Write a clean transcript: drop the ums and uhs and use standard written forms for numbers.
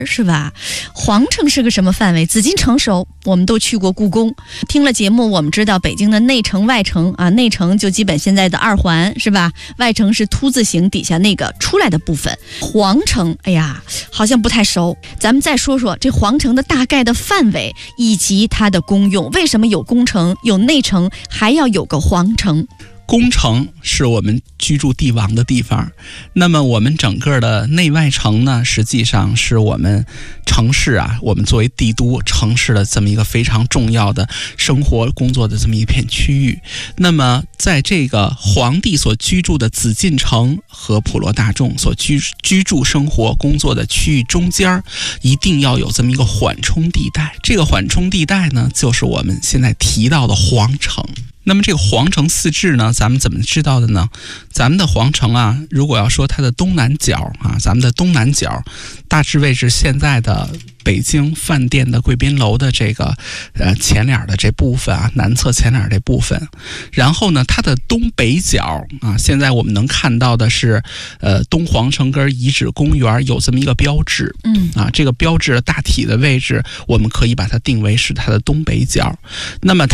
是吧？皇城是个什么范围？紫禁城熟，我们都去过故宫。听了节目，我们知道北京的内城、外城啊，内城就基本现在的2环是吧？外城是凸字形底下那个出来的部分。皇城，哎呀，好像不太熟。咱们再说说这皇城的大概的范围以及它的功用。为什么有宫城、有内城，还要有个皇城？ 宫城是我们居住帝王的地方，那么我们整个的内外城呢，实际上是我们城市啊，我们作为帝都城市的这么一个非常重要的生活工作的这么一片区域。那么在这个皇帝所居住的紫禁城和普罗大众所居住生活工作的区域中间，一定要有这么一个缓冲地带。这个缓冲地带呢，就是我们现在提到的皇城。那么这个皇城四至呢，咱们怎么知道的呢？咱们的皇城啊，如果要说它的东南角啊，咱们的东南角大致位置现在的北京饭店的贵宾楼的这个前脸的这部分啊，南侧前脸这部分。然后呢，它的东北角啊，现在我们能看到的是东皇城根遗址公园有这么一个标志。这个标志的大体的位置，我们可以把它定为是它的东北角。那么